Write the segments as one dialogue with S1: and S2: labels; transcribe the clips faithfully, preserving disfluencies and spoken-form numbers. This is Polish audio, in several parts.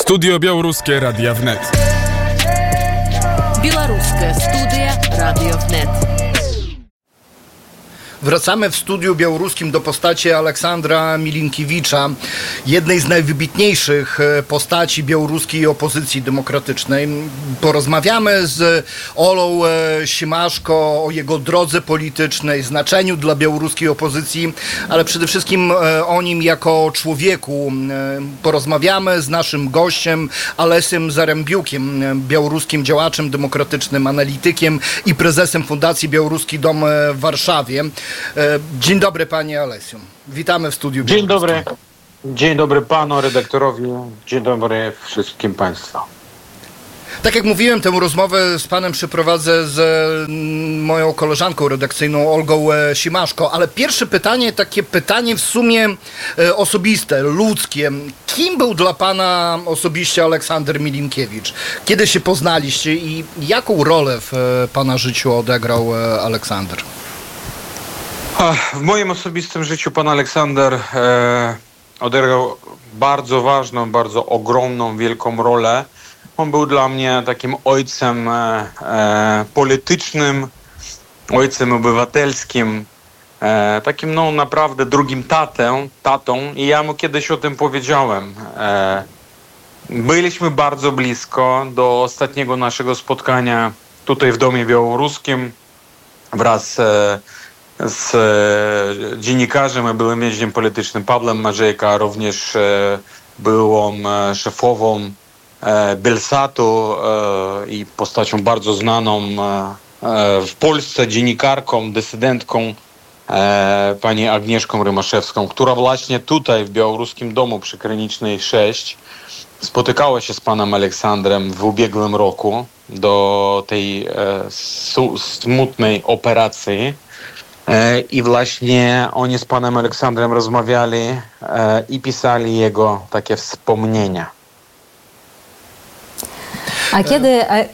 S1: Studio Białoruskie Radia Wnet.
S2: Białoruskie Studio Radio Wnet.
S3: Wracamy w studiu białoruskim do postaci Aleksandra Milinkiewicza, jednej z najwybitniejszych postaci białoruskiej opozycji demokratycznej. Porozmawiamy z Olą Simaszko o jego drodze politycznej, znaczeniu dla białoruskiej opozycji, ale przede wszystkim o nim jako człowieku. Porozmawiamy z naszym gościem Alesiem Zarembiukiem, białoruskim działaczem demokratycznym, analitykiem i prezesem Fundacji Białoruski Dom w Warszawie. Dzień dobry, panie Alesiu. Witamy w studiu.
S4: Dzień dobry. Dzień dobry panu redaktorowi. Dzień dobry wszystkim państwu.
S3: Tak jak mówiłem, tę rozmowę z panem przeprowadzę z moją koleżanką redakcyjną Olgą Simaszko, ale pierwsze pytanie, takie pytanie w sumie osobiste, ludzkie. Kim był dla pana osobiście Aleksander Milinkiewicz? Kiedy się poznaliście i jaką rolę w pana życiu odegrał Aleksander?
S4: W moim osobistym życiu pan Aleksander e, odegrał bardzo ważną, bardzo ogromną, wielką rolę. On był dla mnie takim ojcem e, e, politycznym, ojcem obywatelskim, e, takim no naprawdę drugim tatę, tatą i ja mu kiedyś o tym powiedziałem. E, byliśmy bardzo blisko do ostatniego naszego spotkania tutaj w Domie Białoruskim wraz e, z e, dziennikarzem i byłym więźniem politycznym Pawłem Mażejka, również e, byłą e, szefową e, Belsatu e, i postacią bardzo znaną e, w Polsce, dziennikarką, dysydentką e, pani Agnieszką Rymaszewską, która właśnie tutaj w Białoruskim Domu przy Krynicznej sześć spotykała się z panem Aleksandrem w ubiegłym roku do tej e, su, smutnej operacji. I właśnie oni z panem Aleksandrem rozmawiali e, i pisali jego takie wspomnienia.
S5: A kiedy... A,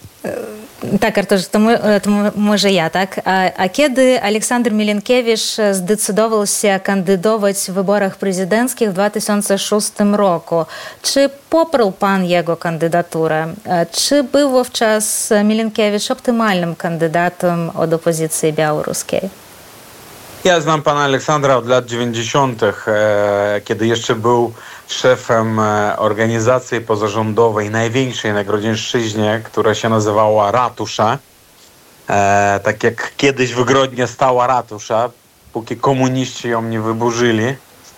S5: tak, Artur, to, to może ja, tak? A, a kiedy Aleksander Milinkiewicz zdecydował się kandydować w wyborach prezydenckich w dwa tysiące szóstym roku, czy poparł pan jego kandydaturę? Czy był wówczas Milinkiewicz optymalnym kandydatem od opozycji białoruskiej?
S4: Ja znam pana Aleksandra od lat dziewięćdziesiątych, e, kiedy jeszcze był szefem e, organizacji pozarządowej, największej na Grodzieńszczyźnie, która się nazywała Ratusza. E, tak jak kiedyś w Grodnie stała ratusza, póki komuniści ją nie wyburzyli,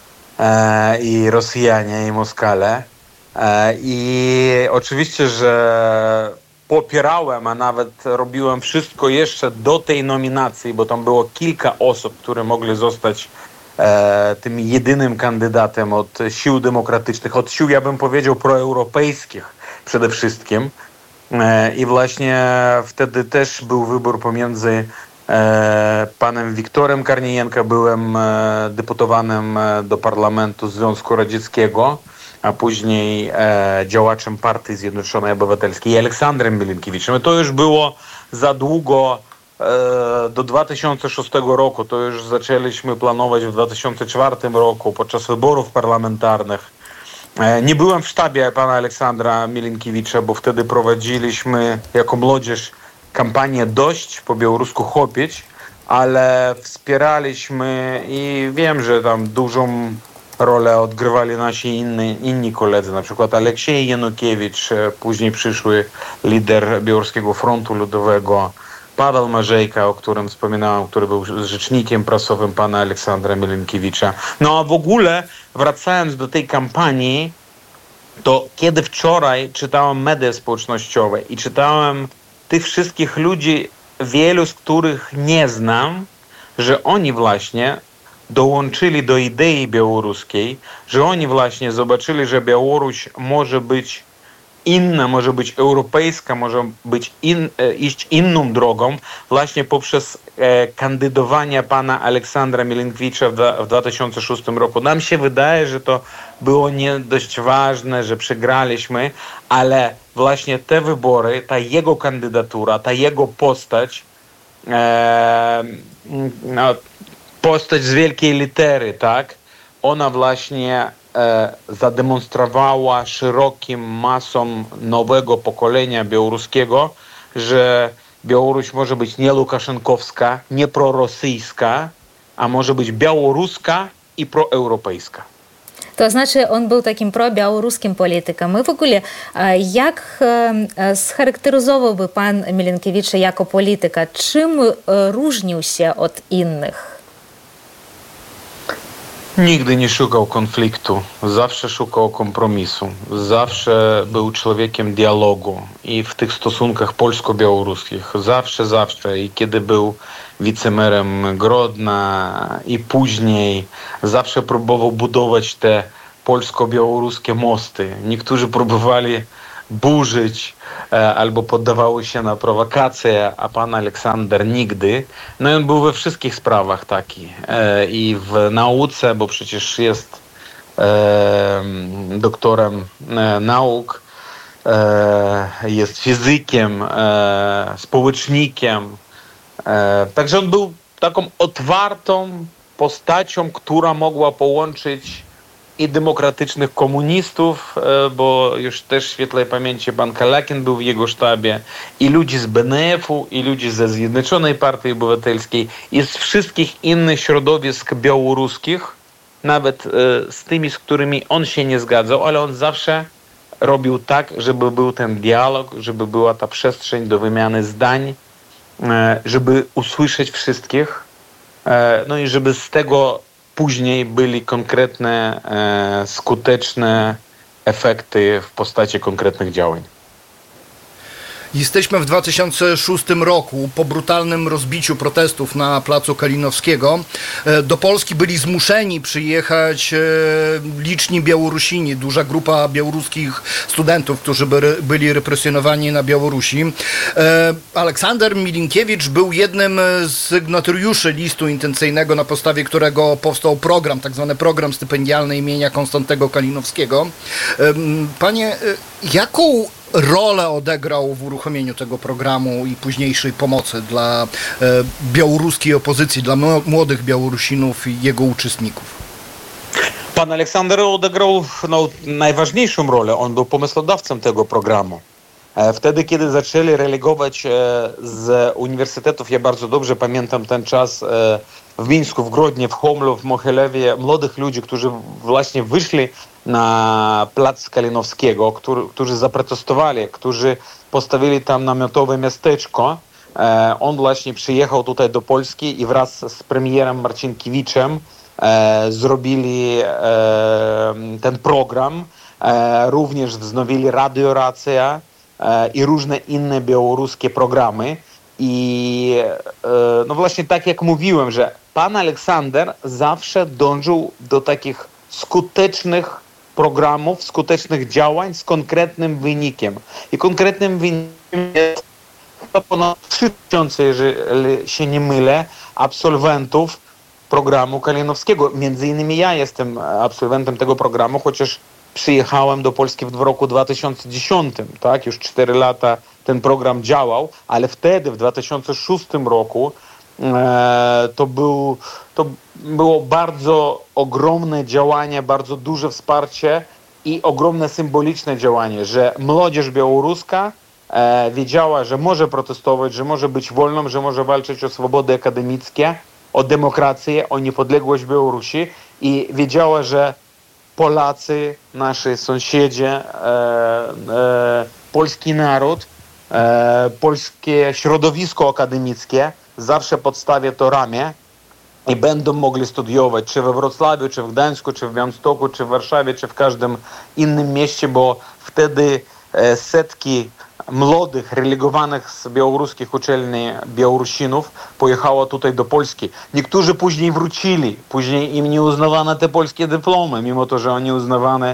S4: e, i Rosjanie, i Moskale. E, I oczywiście, że popierałem, a nawet robiłem wszystko jeszcze do tej nominacji, bo tam było kilka osób, które mogli zostać e, tym jedynym kandydatem od sił demokratycznych, od sił, ja bym powiedział, proeuropejskich przede wszystkim. E, I właśnie wtedy też był wybór pomiędzy e, panem Wiktorem Karnienko, byłem e, deputowanym do Parlamentu Związku Radzieckiego, a później e, działaczem Partii Zjednoczonej Obywatelskiej i Aleksandrem Milinkiewiczem. I to już było za długo, e, do dwa tysiące szóstego roku. To już zaczęliśmy planować w dwa tysiące czwartym roku podczas wyborów parlamentarnych. E, nie byłem w sztabie pana Aleksandra Milinkiewicza, bo wtedy prowadziliśmy jako młodzież kampanię Dość, po białorusku Chopić, ale wspieraliśmy i wiem, że tam dużą rolę odgrywali nasi inni, inni koledzy, na przykład Aleksiej Janukiewicz, później przyszły lider Białoruskiego Frontu Ludowego, Paweł Mażejka, o którym wspominałem, który był rzecznikiem prasowym pana Aleksandra Milinkiewicza. No a w ogóle, wracając do tej kampanii, to kiedy wczoraj czytałem media społecznościowe i czytałem tych wszystkich ludzi, wielu z których nie znam, że oni właśnie dołączyli do idei białoruskiej, że oni właśnie zobaczyli, że Białoruś może być inna, może być europejska, może być in, e, iść inną drogą właśnie poprzez e, kandydowanie pana Aleksandra Milinkiewicza w, w dwa tysiące szóstym roku. Nam się wydaje, że to było nie dość ważne, że przegraliśmy, ale właśnie te wybory, ta jego kandydatura, ta jego postać, e, no, postać z wielkiej litery, tak? Ona właśnie e, zademonstrowała szerokim masom nowego pokolenia białoruskiego, że Białoruś może być nie łukaszenkowska, nie prorosyjska, a może być białoruska i proeuropejska.
S5: To znaczy, on był takim pro-białoruskim politykiem. I w ogóle, jak scharakteryzowałby pan Milinkiewicza jako polityka? Czym różnił się od innych?
S4: Nigdy nie szukał konfliktu, zawsze szukał kompromisu, zawsze był człowiekiem dialogu i w tych stosunkach polsko-białoruskich, zawsze, zawsze i kiedy był wicemerem Grodna i później zawsze próbował budować te polsko-białoruskie mosty. Niektórzy próbowali burzyć e, albo poddawały się na prowokacje, a pan Aleksander nigdy. No i on był we wszystkich sprawach taki. E, I w nauce, bo przecież jest e, doktorem e, nauk, e, jest fizykiem, e, społecznikiem. E, także on był taką otwartą postacią, która mogła połączyć i demokratycznych komunistów, bo już też w świetlej pamięci pan Kalakin był w jego sztabie, i ludzi z B N F-u, i ludzi ze Zjednoczonej Partii Obywatelskiej, i z wszystkich innych środowisk białoruskich, nawet z tymi, z którymi on się nie zgadzał, ale on zawsze robił tak, żeby był ten dialog, żeby była ta przestrzeń do wymiany zdań, żeby usłyszeć wszystkich, no i żeby z tego później byli konkretne, e, skuteczne efekty w postaci konkretnych działań.
S3: Jesteśmy w dwa tysiące szóstym roku, po brutalnym rozbiciu protestów na Placu Kalinowskiego. Do Polski byli zmuszeni przyjechać liczni Białorusini, duża grupa białoruskich studentów, którzy by, byli represjonowani na Białorusi. Aleksander Milinkiewicz był jednym z sygnatariuszy listu intencyjnego, na podstawie którego powstał program, tak zwany program stypendialny imienia Konstantego Kalinowskiego. Panie, jaką rolę odegrał w uruchomieniu tego programu i późniejszej pomocy dla e, białoruskiej opozycji, dla młodych Białorusinów i jego uczestników?
S4: Pan Aleksander odegrał no, najważniejszą rolę. On był pomysłodawcą tego programu. E, wtedy, kiedy zaczęli relegować e, z uniwersytetów, ja bardzo dobrze pamiętam ten czas, e, w Mińsku, w Grodnie, w Homlu, w Mohilewie, młodych ludzi, którzy właśnie wyszli na plac Kalinowskiego, który, którzy zaprotestowali, którzy postawili tam namiotowe miasteczko. E, on właśnie przyjechał tutaj do Polski i wraz z premierem Marcinkiewiczem e, zrobili e, ten program. E, również wznowili Radio Racja e, i różne inne białoruskie programy. I e, no właśnie tak jak mówiłem, że pan Aleksander zawsze dążył do takich skutecznych programów, skutecznych działań z konkretnym wynikiem. I konkretnym wynikiem jest ponad trzy tysiące, jeżeli się nie mylę, absolwentów programu Kalinowskiego. Między innymi ja jestem absolwentem tego programu, chociaż przyjechałem do Polski w roku dwa tysiące dziesiątym. Tak? Już cztery lata ten program działał, ale wtedy w dwa tysiące szóstym roku e, to, był, to było bardzo ogromne działanie, bardzo duże wsparcie i ogromne symboliczne działanie, że młodzież białoruska e, wiedziała, że może protestować, że może być wolną, że może walczyć o swobody akademickie, o demokrację, o niepodległość Białorusi i wiedziała, że Polacy, nasi sąsiedzi, e, e, polski naród, e, polskie środowisko akademickie zawsze podstawia to ramię i będą mogli studiować czy we Wrocławiu, czy w Gdańsku, czy w Białymstoku, czy w Warszawie, czy w każdym innym mieście, bo wtedy e, setki młodych, relegowanych z białoruskich uczelni Białorusinów pojechało tutaj do Polski. Niektórzy później wrócili, później im nie uznawano te polskie dyplomy, mimo to, że oni uznawane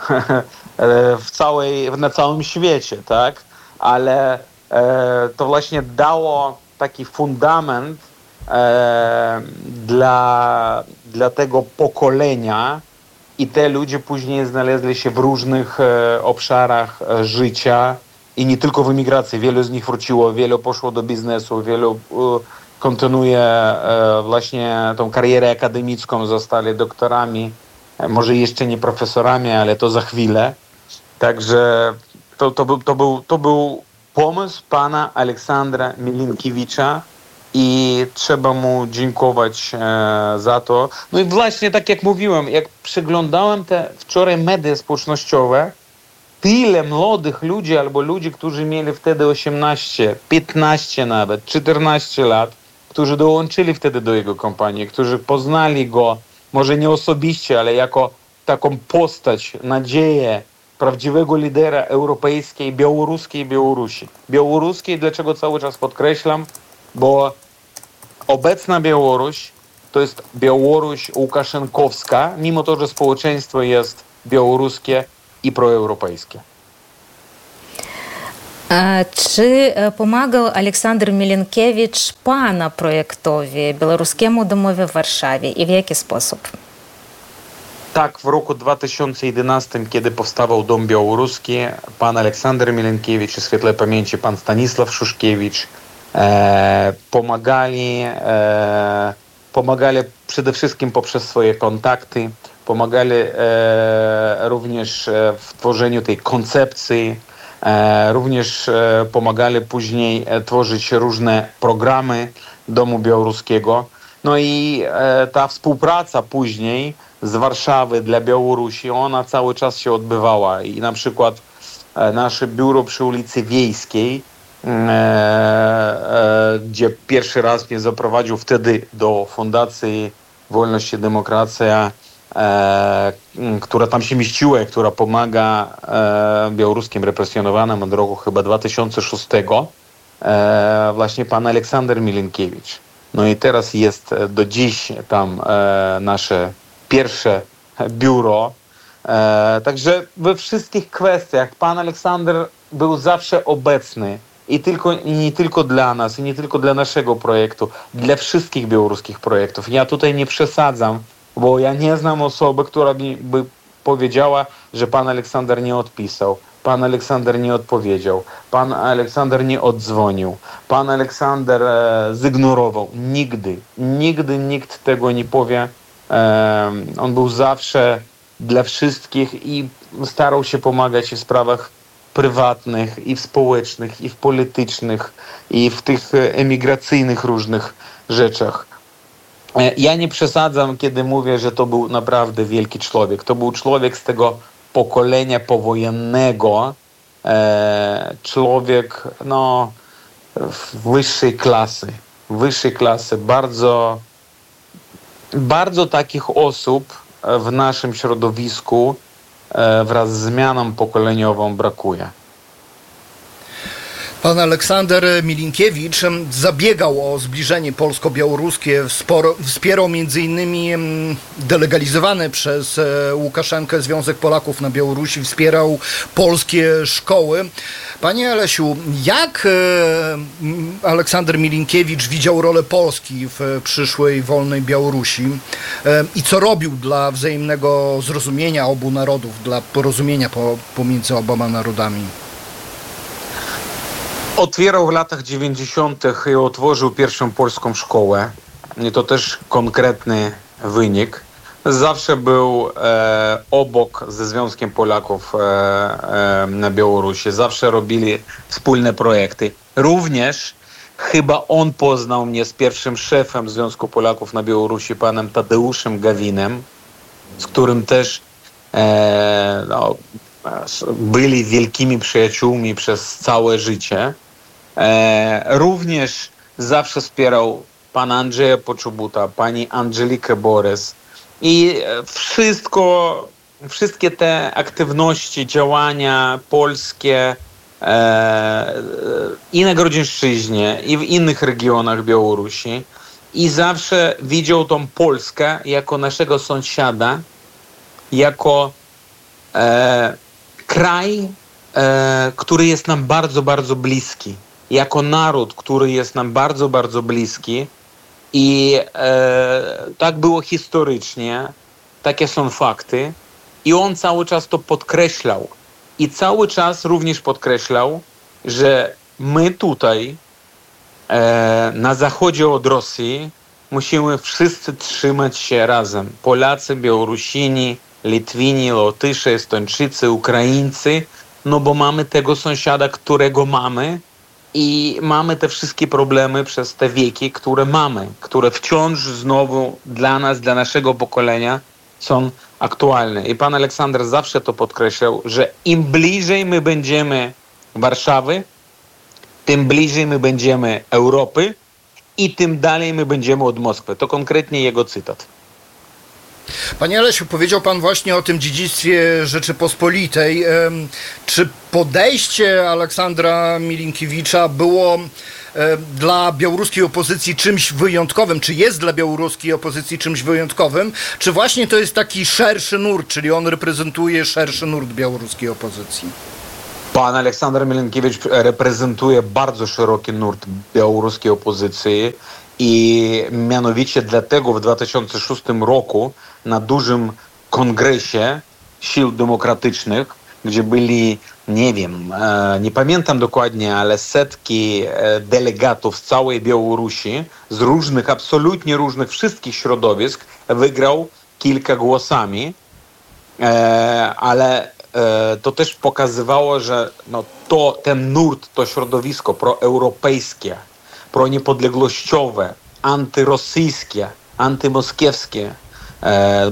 S4: w całej, na całym świecie, tak? Ale e, to właśnie dało taki fundament e, dla, dla tego pokolenia i te ludzie później znaleźli się w różnych e, obszarach e, życia. I nie tylko w emigracji. Wielu z nich wróciło, wielu poszło do biznesu, wielu e, kontynuuje e, właśnie tą karierę akademicką, zostali doktorami może jeszcze nie profesorami, ale to za chwilę. Także to, to, był, to, był, to był pomysł pana Aleksandra Milinkiewicza i trzeba mu dziękować e, za to. No i właśnie tak jak mówiłem, jak przeglądałem te wczoraj media społecznościowe, tyle młodych ludzi albo ludzi, którzy mieli wtedy osiemnaście, piętnaście nawet, czternaście lat, którzy dołączyli wtedy do jego kampanii, którzy poznali go, może nie osobiście, ale jako taką postać, nadzieję prawdziwego lidera europejskiej, białoruskiej Białorusi. Białoruskiej, dlaczego cały czas podkreślam? Bo obecna Białoruś to jest Białoruś łukaszenkowska, mimo to, że społeczeństwo jest białoruskie i proeuropejskie.
S5: A czy pomagał Aleksander Milinkiewicz pana projektowi Białoruskiemu Domowi w Warszawie i w jaki sposób?
S4: Tak, w roku dwa tysiące jedenastym, kiedy powstawał Dom Białoruski, pan Aleksander Milinkiewicz i świetlej pamięci pan Stanisław Szuszkiewicz e, pomagali, e, pomagali przede wszystkim poprzez swoje kontakty, pomagali e, również w tworzeniu tej koncepcji, e, również e, pomagali później e, tworzyć różne programy Domu Białoruskiego. No i e, ta współpraca później z Warszawy dla Białorusi, ona cały czas się odbywała i na przykład e, nasze biuro przy ulicy Wiejskiej, e, e, gdzie pierwszy raz mnie zaprowadził wtedy do Fundacji Wolność i Demokracja, e, która tam się mieściła, która pomaga e, białoruskim represjonowanym od roku chyba dwa tysiące szóstego, e, właśnie pan Aleksander Milinkiewicz. No i teraz jest do dziś tam e, nasze pierwsze biuro. E, także we wszystkich kwestiach pan Aleksander był zawsze obecny i, tylko, i nie tylko dla nas, i nie tylko dla naszego projektu, dla wszystkich białoruskich projektów. Ja tutaj nie przesadzam, bo ja nie znam osoby, która by, by powiedziała, że pan Aleksander nie odpisał. Pan Aleksander nie odpowiedział. Pan Aleksander nie oddzwonił. Pan Aleksander e, zignorował. Nigdy, nigdy nikt tego nie powie. E, on był zawsze dla wszystkich i starał się pomagać w sprawach prywatnych, i w społecznych, i w politycznych, i w tych emigracyjnych różnych rzeczach. E, ja nie przesadzam, kiedy mówię, że to był naprawdę wielki człowiek. To był człowiek z tego pokolenia powojennego, e, człowiek no, wyższej klasy, wyższej klasy. Bardzo, bardzo takich osób w naszym środowisku e, wraz z zmianą pokoleniową brakuje.
S3: Pan Aleksander Milinkiewicz zabiegał o zbliżenie polsko-białoruskie, wspierał między innymi delegalizowany przez Łukaszenkę Związek Polaków na Białorusi, wspierał polskie szkoły. Panie Alesiu, jak Aleksander Milinkiewicz widział rolę Polski w przyszłej wolnej Białorusi i co robił dla wzajemnego zrozumienia obu narodów, dla porozumienia pomiędzy oboma narodami?
S4: Otwierał w latach dziewięćdziesiątych i otworzył pierwszą polską szkołę. I to też konkretny wynik. Zawsze był e, obok ze Związkiem Polaków e, e, na Białorusi. Zawsze robili wspólne projekty. Również chyba on poznał mnie z pierwszym szefem Związku Polaków na Białorusi, panem Tadeuszem Gawinem, z którym też e, no, byli wielkimi przyjaciółmi przez całe życie. E, również zawsze wspierał pana Andrzeja Poczobuta, pani Angelikę Borys i wszystko, wszystkie te aktywności, działania polskie e, i na Grodzieńszczyźnie, i w innych regionach Białorusi i zawsze widział tą Polskę jako naszego sąsiada, jako e, kraj, e, który jest nam bardzo, bardzo bliski. Jako naród, który jest nam bardzo, bardzo bliski. I e, tak było historycznie. Takie są fakty. I on cały czas to podkreślał. I cały czas również podkreślał, że my tutaj e, na zachodzie od Rosji musimy wszyscy trzymać się razem. Polacy, Białorusini, Litwini, Lotysze, Estończycy, Ukraińcy, no bo mamy tego sąsiada, którego mamy i mamy te wszystkie problemy przez te wieki, które mamy, które wciąż znowu dla nas, dla naszego pokolenia są aktualne. I pan Aleksander zawsze to podkreślał, że im bliżej my będziemy Warszawy, tym bliżej my będziemy Europy i tym dalej my będziemy od Moskwy. To konkretnie jego cytat.
S3: Panie Alesiu, powiedział pan właśnie o tym dziedzictwie Rzeczypospolitej. Czy podejście Aleksandra Milinkiewicza było dla białoruskiej opozycji czymś wyjątkowym? Czy jest dla białoruskiej opozycji czymś wyjątkowym? Czy właśnie to jest taki szerszy nurt, czyli on reprezentuje szerszy nurt białoruskiej opozycji?
S4: Pan Aleksander Milinkiewicz reprezentuje bardzo szeroki nurt białoruskiej opozycji i mianowicie dlatego w dwa tysiące szóstym roku na dużym kongresie sił demokratycznych, gdzie byli, nie wiem, nie pamiętam dokładnie, ale setki delegatów z całej Białorusi, z różnych, absolutnie różnych, wszystkich środowisk, wygrał kilka głosami, ale to też pokazywało, że no to, ten nurt, to środowisko proeuropejskie, proniepodległościowe, antyrosyjskie, antymoskiewskie e, e,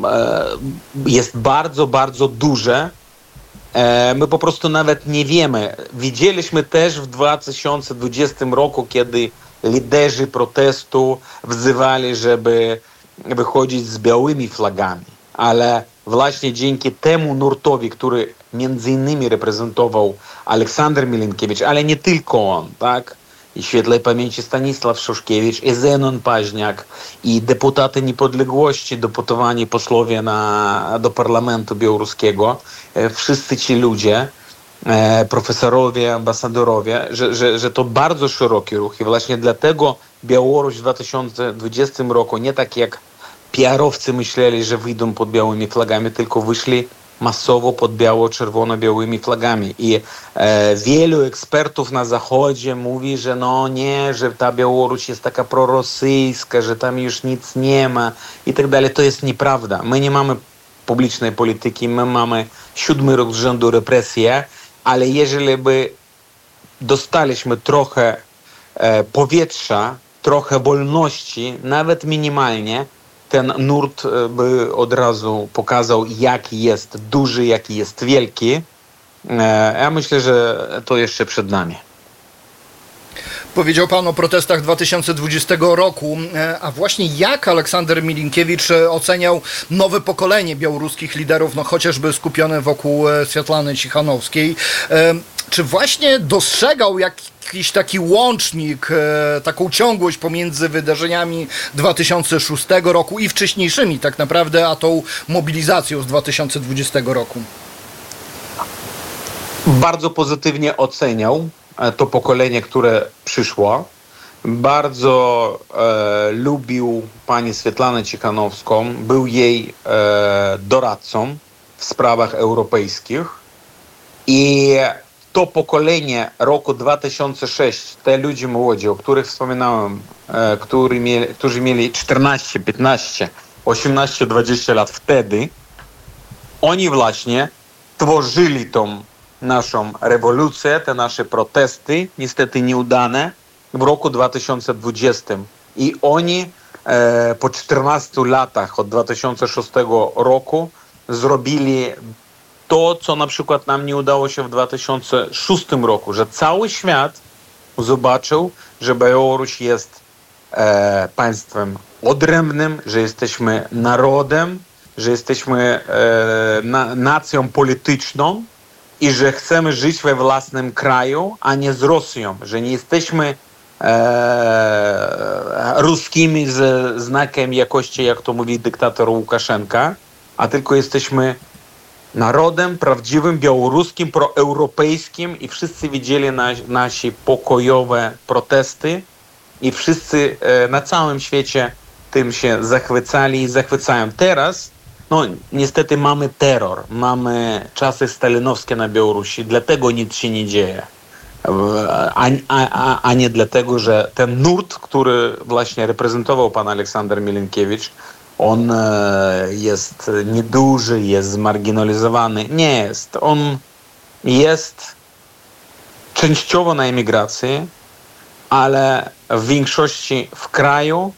S4: jest bardzo, bardzo duże. E, my po prostu nawet nie wiemy. Widzieliśmy też w dwa tysiące dwudziestym roku, kiedy liderzy protestu wzywali, żeby wychodzić z białymi flagami, ale właśnie dzięki temu nurtowi, który między innymi reprezentował Aleksander Milinkiewicz, ale nie tylko on, tak? I świetlej pamięci Stanisław Szuszkiewicz, i Zenon Paźniak, i deputaty Niepodległości, deputowani posłowie na, do parlamentu białoruskiego, e, wszyscy ci ludzie, e, profesorowie, ambasadorowie, że, że, że to bardzo szeroki ruch i właśnie dlatego Białoruś w dwa tysiące dwudziestym roku nie tak jak P R-owcy myśleli, że wyjdą pod białymi flagami, tylko wyszli masowo pod biało-czerwono-białymi flagami. I e, wielu ekspertów na Zachodzie mówi, że no nie, że ta Białoruś jest taka prorosyjska, że tam już nic nie ma i tak dalej. To jest nieprawda. My nie mamy publicznej polityki, my mamy siódmy rok z rzędu represję, ale jeżeli by dostaliśmy trochę e, powietrza, trochę wolności, nawet minimalnie, ten nurt by od razu pokazał, jaki jest duży, jaki jest wielki. Ja myślę, że to jeszcze przed nami.
S3: Powiedział pan o protestach dwa tysiące dwudziestego roku, a właśnie jak Aleksander Milinkiewicz oceniał nowe pokolenie białoruskich liderów, no chociażby skupione wokół Swiatlany Cichanowskiej. Czy właśnie dostrzegał jakiś taki łącznik, taką ciągłość pomiędzy wydarzeniami dwa tysiące szóstego roku i wcześniejszymi tak naprawdę, a tą mobilizacją z dwa tysiące dwudziestego roku?
S4: Bardzo pozytywnie oceniał to pokolenie, które przyszło. Bardzo e, lubił pani Swiatlanę Cichanowską, był jej e, doradcą w sprawach europejskich i to pokolenie roku dwa tysiące szóstego, te ludzie młodzi, o których wspominałem, e, którzy, mieli, którzy mieli czternaście, piętnaście, osiemnaście, dwadzieścia lat wtedy, oni właśnie tworzyli tą naszą rewolucję, te nasze protesty, niestety nieudane, w roku dwa tysiące dwudziestym. I oni e, po czternastu latach od dwa tysiące szóstego roku zrobili to, co na przykład nam nie udało się w dwa tysiące szóstym roku, że cały świat zobaczył, że Białoruś jest e, państwem odrębnym, że jesteśmy narodem, że jesteśmy e, na, nacją polityczną i że chcemy żyć we własnym kraju, a nie z Rosją, że nie jesteśmy e, ruskimi ze znakiem jakości, jak to mówi dyktator Łukaszenka, a tylko jesteśmy narodem prawdziwym, białoruskim, proeuropejskim i wszyscy widzieli na, nasi pokojowe protesty i wszyscy e, na całym świecie tym się zachwycali i zachwycają. Teraz no niestety mamy terror, mamy czasy stalinowskie na Białorusi, dlatego nic się nie dzieje. a, a, a nie dlatego, że ten nurt, który właśnie reprezentował pan Aleksander Milinkiewicz, on jest nieduży, jest zmarginalizowany. Nie jest. On jest częściowo na emigracji, ale w większości w kraju.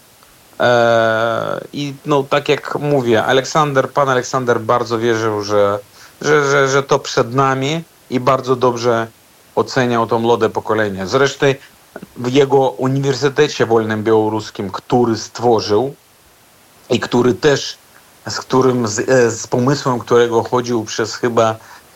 S4: I no, tak jak mówię, Aleksander, pan Aleksander bardzo wierzył, że, że, że, że to przed nami i bardzo dobrze oceniał to młode pokolenie. Zresztą w jego Uniwersytecie Wolnym Białoruskim, który stworzył i który też, z którym, z, z pomysłem którego chodził przez chyba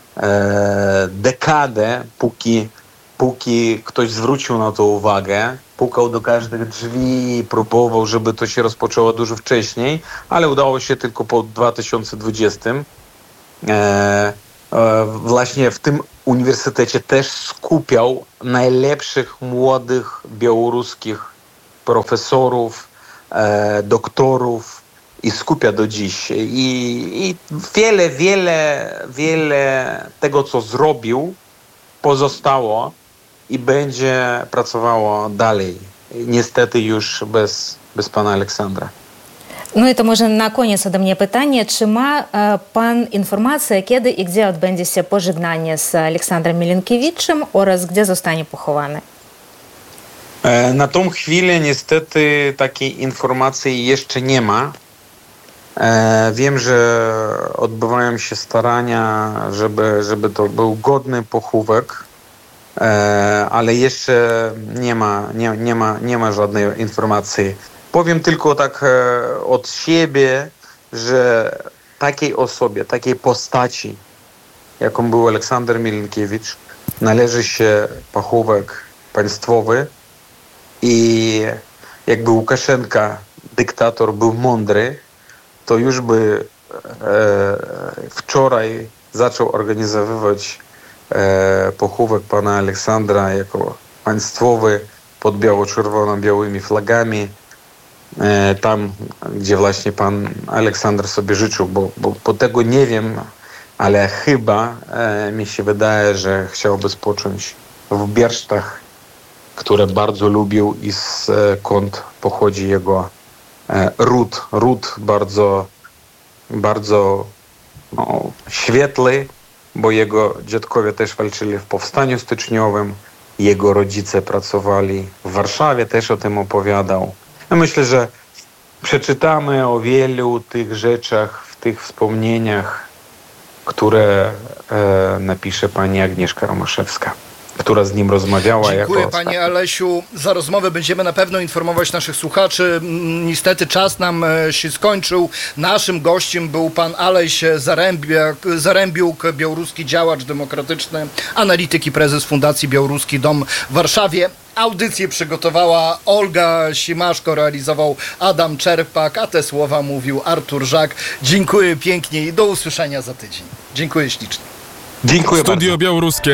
S4: e, dekadę, póki, póki ktoś zwrócił na to uwagę, pukał do każdych drzwi, próbował, żeby to się rozpoczęło dużo wcześniej, ale udało się tylko po dwa tysiące dwudziestym. E, e, właśnie w tym uniwersytecie też skupiał najlepszych młodych białoruskich profesorów, e, doktorów i skupia do dziś. I, I wiele, wiele, wiele tego, co zrobił, pozostało i będzie pracowało dalej. Niestety już bez, bez pana Aleksandra.
S5: No i to może na koniec ode mnie pytanie, czy ma e, pan informację, kiedy i gdzie odbędzie się pożegnanie z Aleksandrem Milinkiewiczem oraz gdzie zostanie pochowany?
S4: E, na tą chwilę niestety takiej informacji jeszcze nie ma. E, wiem, że odbywają się starania, żeby, żeby to był godny pochówek, e, ale jeszcze nie ma, nie, nie ma, nie ma żadnej informacji. Powiem tylko tak e, od siebie, że takiej osobie, takiej postaci, jaką był Aleksander Milinkiewicz, należy się pochówek państwowy i jakby Łukaszenka, dyktator, był mądry, to już by e, wczoraj zaczął organizowywać e, pochówek pana Aleksandra jako państwowy pod biało-czerwono-białymi flagami. E, tam, gdzie właśnie pan Aleksander sobie życzył, bo, bo, bo tego nie wiem, ale chyba e, mi się wydaje, że chciałby spocząć w Biersztach, które bardzo lubił i skąd pochodzi jego e, ród. Ród bardzo, bardzo no, świetły, bo jego dziadkowie też walczyli w powstaniu styczniowym, jego rodzice pracowali w Warszawie, też o tym opowiadał. Ja myślę, że przeczytamy o wielu tych rzeczach, w tych wspomnieniach, które e, napisze pani Agnieszka Romaszewska, która z nim rozmawiała.
S3: Dziękuję
S4: jako
S3: panie Alesiu za rozmowę. Będziemy na pewno informować naszych słuchaczy. Niestety czas nam się skończył. Naszym gościem był pan Aleś Zarębiak, Zarębiuk, białoruski działacz demokratyczny, analityk i prezes Fundacji Białoruski Dom w Warszawie. Audycję przygotowała Olga Simaszko, realizował Adam Czerpak, a te słowa mówił Artur Żak. Dziękuję pięknie i do usłyszenia za tydzień. Dziękuję ślicznie.
S4: Dziękuję
S1: Studio
S4: bardzo.
S1: Białoruskie